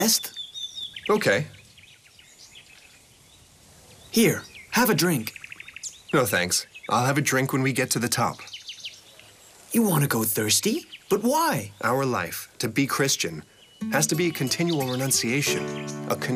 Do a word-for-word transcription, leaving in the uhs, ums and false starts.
Est? Okay. Here, have a drink. No thanks. I'll have a drink when we get to the top. You want to go thirsty? But why? Our life, to be Christian, has to be a continual renunciation, a con